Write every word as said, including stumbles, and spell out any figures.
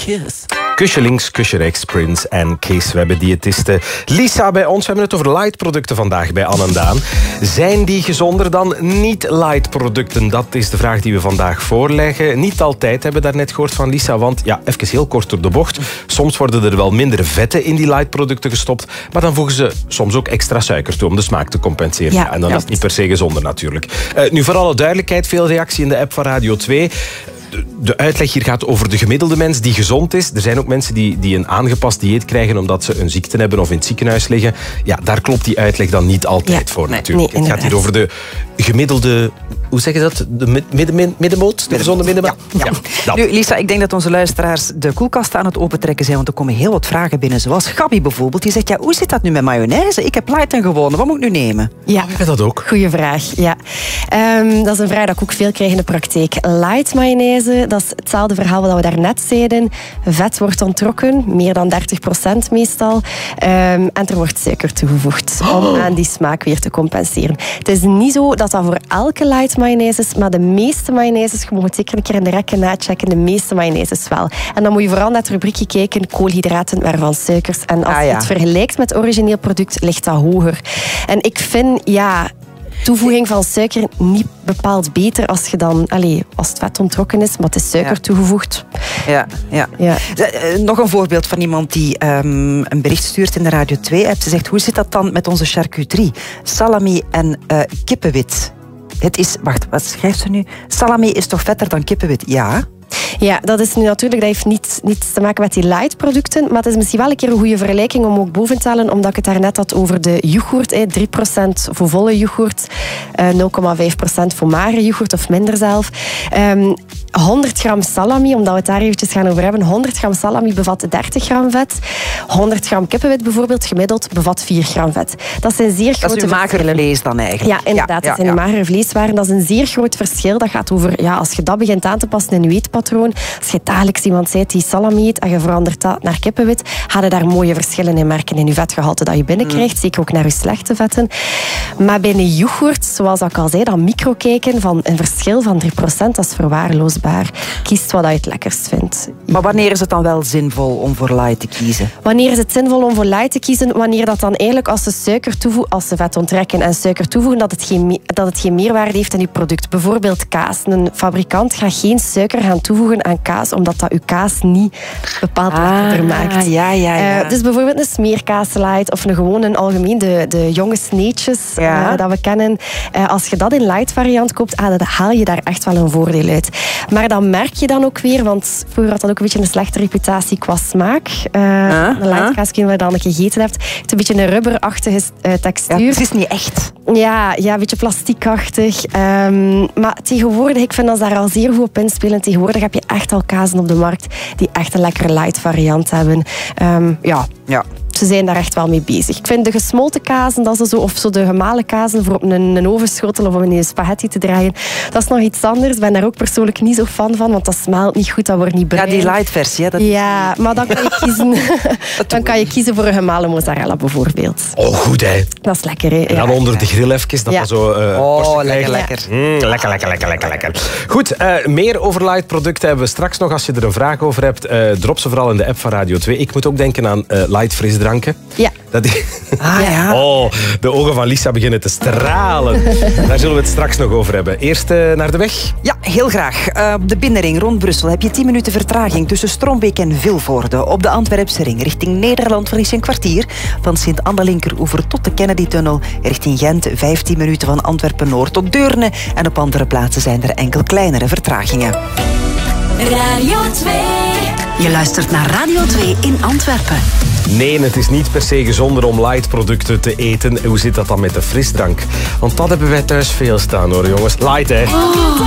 Kiss. Kusje links, kusje rechts, Prince en Kees. We hebben diëtiste Lisa bij ons. We hebben het over light-producten vandaag bij Anne en Daan. Zijn die gezonder dan niet-light-producten? Dat is de vraag die we vandaag voorleggen. Niet altijd, hebben we daarnet gehoord van Lisa. Want, ja, even heel kort door de bocht. Soms worden er wel minder vetten in die light-producten gestopt. Maar dan voegen ze soms ook extra suiker toe om de smaak te compenseren. Ja, en dan ja. is het niet per se gezonder natuurlijk. Uh, nu, voor alle duidelijkheid, veel reactie in de app van Radio twee. De uitleg hier gaat over de gemiddelde mens die gezond is. Er zijn ook mensen die, die een aangepast dieet krijgen omdat ze een ziekte hebben of in het ziekenhuis liggen. Ja, daar klopt die uitleg dan niet altijd ja, voor nee, natuurlijk. Nee, het gaat hier over de gemiddelde... Hoe zeg je dat? De midden, midden, middenmoot? De gezonde middenmoot? Ja. Ja. Ja, nu, Lisa, ik denk dat onze luisteraars de koelkast aan het opentrekken zijn, want er komen heel wat vragen binnen. Zoals Gabi bijvoorbeeld, die zegt, ja, hoe zit dat nu met mayonaise? Ik heb light en gewone, wat moet ik nu nemen? Ja, ik heb dat ook. Goeie vraag. Ja. Um, dat is een vraag die ik ook veel krijg in de praktijk. Light mayonaise, dat is hetzelfde verhaal wat we daarnet zeiden. Vet wordt onttrokken, meer dan dertig procent meestal. Um, en er wordt suiker toegevoegd om oh. aan die smaak weer te compenseren. Het is niet zo dat dat voor elke light mayonaise is, maar de meeste mayonaises, je moet het zeker een keer in de rekken nachecken, de meeste mayonaises wel. En dan moet je vooral naar het rubriekje kijken, koolhydraten, waarvan suikers. En als ah, ja. je het vergelijkt met het origineel product, ligt dat hoger. En ik vind, ja... toevoeging van suiker niet bepaald beter als je dan, allez, als het vet onttrokken is, maar het is suiker ja. toegevoegd. Ja, ja. ja. Uh, nog een voorbeeld van iemand die um, een bericht stuurt in de Radio twee-app. Ze zegt, hoe zit dat dan met onze charcuterie? Salami en uh, kippenwit. Het is, wacht, wat schrijft ze nu? Salami is toch vetter dan kippenwit? Ja. Ja, dat is nu natuurlijk, dat heeft niet, niets te maken met die light-producten, maar het is misschien wel een keer een goede vergelijking om ook boven te halen, omdat ik het daarnet had over de yoghurt. drie procent voor volle yoghurt, nul komma vijf procent voor magere yoghurt of minder zelf. Um, honderd gram salami, omdat we het daar eventjes gaan over hebben. honderd gram salami bevat dertig gram vet. honderd gram kippenwit bijvoorbeeld, gemiddeld, bevat vier gram vet. Dat zijn zeer grote... Dat is uw magere vlees dan eigenlijk? Ja, inderdaad. Ja, ja, dat zijn ja. de magere vleeswaren. Dat is een zeer groot verschil. Dat gaat over, ja, als je dat begint aan te passen in je eetpatroon, als je dagelijks iemand ziet die salami eet en je verandert dat naar kippenwit, ga je daar mooie verschillen in merken in je vetgehalte dat je binnenkrijgt. Mm. Zeker ook naar je slechte vetten. Maar bij een yoghurt, zoals ik al zei, dat micro kijken van een verschil van drie procent, dat is verwaarloosbaar. Kies wat je het lekkerst vindt. Maar wanneer is het dan wel zinvol om voor light te kiezen? Wanneer is het zinvol om voor light te kiezen? Wanneer dat dan eigenlijk als ze suiker toevoegen, als ze vet onttrekken en suiker toevoegen, dat het geen, dat het geen meerwaarde heeft in je product. Bijvoorbeeld kaas. Een fabrikant gaat geen suiker gaan toevoegen aan kaas, omdat dat uw kaas niet bepaald lekkerder ah, maakt. Ja, ja, ja. Uh, dus bijvoorbeeld een smeerkaas light of een gewoon een algemeen, de, de jonge sneetjes ja. uh, dat we kennen. Uh, als je dat in light variant koopt, ah, dan haal je daar echt wel een voordeel uit. Maar dan merk je dan ook weer, want vroeger had dat ook een beetje een slechte reputatie qua smaak. Uh, uh, de lightkaas die je dan gegeten hebt, het is een beetje een rubberachtige uh, textuur. Ja, het is niet echt. Ja, ja, een beetje plastiekachtig. Um, maar tegenwoordig, ik vind dat ze daar al zeer goed op inspelen. Tegenwoordig heb je echt al kazen op de markt die echt een lekkere light variant hebben. Um, ja, ja. Ze zijn daar echt wel mee bezig. Ik vind de gesmolten kazen, dat is zo, of zo de gemalen kazen voor op een, een ovenschotel of om in een spaghetti te draaien, dat is nog iets anders. Ik ben daar ook persoonlijk niet zo fan van, want dat smelt niet goed, dat wordt niet bruin. Ja, die light versie. Dat ja, maar dan kan je kiezen, dan kan je kiezen voor een gemalen mozzarella bijvoorbeeld. Oh, goed hè. Dat is lekker hè. En dan ja. onder de grill even, dat ja. dat zo... Uh, oh, lekker, lekker. Mm, lekker, lekker, lekker, lekker, lekker. Goed, uh, meer over light producten hebben we straks nog. Als je er een vraag over hebt, uh, drop ze vooral in de app van Radio twee. Ik moet ook denken aan uh, light frisdranken. Ja. Dat is... Ah, ja. Oh, de ogen van Lisa beginnen te stralen. Daar zullen we het straks nog over hebben. Eerst uh, naar de weg. Ja, heel graag. Uh, op de binnenring rond Brussel heb je tien minuten vertraging tussen Strombeek en Vilvoorde. Op de Antwerpse ring richting Nederland verlies je een kwartier. Van Sint-Anne-Linkeroever tot de Kennedy-tunnel richting Gent vijftien minuten van Antwerpen-Noord tot Deurne. En op andere plaatsen zijn er enkel kleinere vertragingen. Radio twee. Je luistert naar Radio twee in Antwerpen. Nee, het is niet per se gezonder om light-producten te eten. Hoe zit dat dan met de frisdrank? Want dat hebben wij thuis veel staan hoor, jongens. Light, hè? Oh.